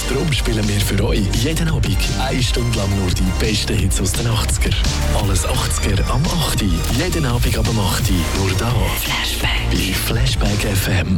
Darum spielen wir für euch jeden Abend 1 Stunde lang nur die besten Hits aus den 80er. Alles 80er am 8. Jeden Abend ab dem 8. Nur da. Bei Flashback FM.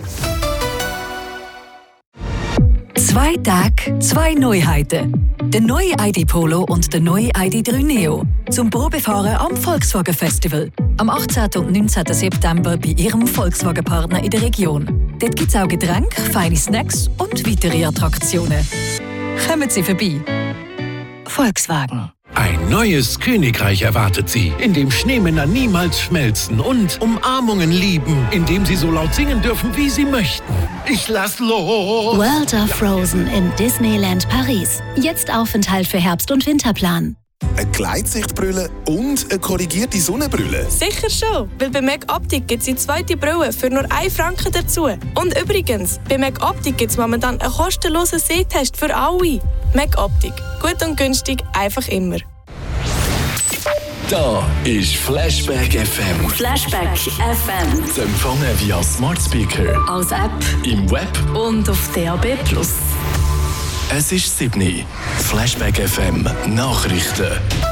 2 Tage, 2 Neuheiten. Der neue ID Polo und der neue ID3 Neo. Zum Probefahren am Volkswagen Festival. Am 18. und 19. September bei Ihrem Volkswagen-Partner in der Region. Dort gibt es auch Getränke, feine Snacks und weitere Attraktionen. Kommen Sie vorbei. Volkswagen. Ein neues Königreich erwartet Sie, in dem Schneemänner niemals schmelzen und Umarmungen lieben, in dem Sie so laut singen dürfen, wie Sie möchten. Ich lass los! World of Frozen in Disneyland Paris. Jetzt Aufenthalt für Herbst- und Winterplan. Eine Gleitsichtbrille und eine korrigierte Sonnenbrille. Sicher schon, weil bei Meg Optik gibt es die zweite Brille für nur 1 Franken dazu. Und übrigens, bei Meg Optik gibt es momentan einen kostenlosen Sehtest für alle. Meg Optik. Gut und günstig, einfach immer. Da ist Flashback FM. Flashback FM. Zu empfangen via Smart Speaker, Als App im Web. und auf DAB+. Es ist 7. Flashback FM Nachrichten.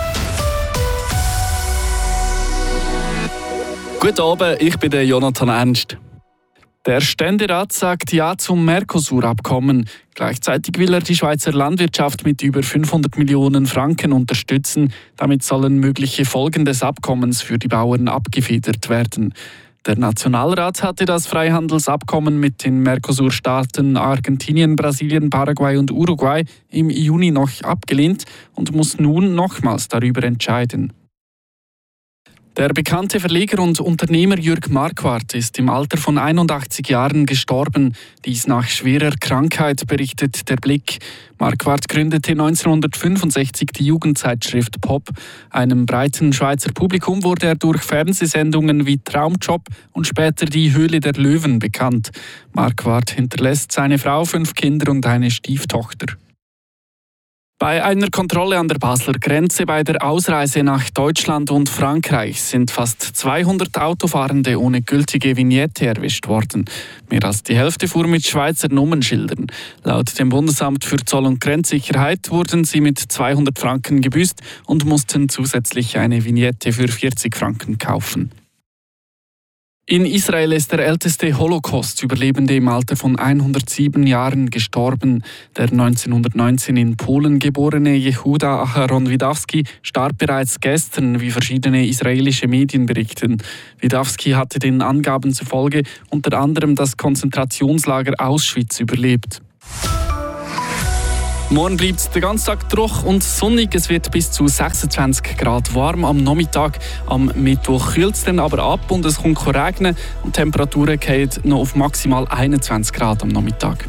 Guten Abend, ich bin der Jonathan Ernst. Der Ständerat sagt Ja zum Mercosur-Abkommen. Gleichzeitig will er die Schweizer Landwirtschaft mit über 500 Millionen Franken unterstützen. Damit sollen mögliche Folgen des Abkommens für die Bauern abgefedert werden. Der Nationalrat hatte das Freihandelsabkommen mit den Mercosur-Staaten Argentinien, Brasilien, Paraguay und Uruguay im Juni noch abgelehnt und muss nun nochmals darüber entscheiden. Der bekannte Verleger und Unternehmer Jürg Marquardt ist im Alter von 81 Jahren gestorben. Dies nach schwerer Krankheit, berichtet der Blick. Marquardt gründete 1965 die Jugendzeitschrift Pop. Einem breiten Schweizer Publikum wurde er durch Fernsehsendungen wie Traumjob und später Die Höhle der Löwen bekannt. Marquardt hinterlässt seine Frau, 5 Kinder und eine Stieftochter. Bei einer Kontrolle an der Basler Grenze bei der Ausreise nach Deutschland und Frankreich sind fast 200 Autofahrende ohne gültige Vignette erwischt worden. Mehr als die Hälfte fuhr mit Schweizer Nummernschildern. Laut dem Bundesamt für Zoll- und Grenzsicherheit wurden sie mit 200 Franken gebüßt und mussten zusätzlich eine Vignette für 40 Franken kaufen. In Israel ist der älteste Holocaust-Überlebende im Alter von 107 Jahren gestorben. Der 1919 in Polen geborene Jehuda Aharon Widawski starb bereits gestern, wie verschiedene israelische Medien berichten. Widawski hatte den Angaben zufolge unter anderem das Konzentrationslager Auschwitz überlebt. Morgen bleibt es den ganzen Tag trocken und sonnig. Es wird bis zu 26 Grad warm am Nachmittag. Am Mittwoch kühlt es dann aber ab und es kommt regnen. Und die Temperaturen fallen noch auf maximal 21 Grad am Nachmittag.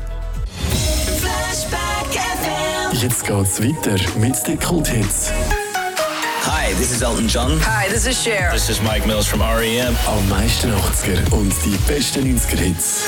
Jetzt geht's weiter mit den Kulthits. Hi, this is Elton John. Hi, this is Cher. This is Mike Mills from R.E.M. Am meisten 80er und die besten 90er Hits.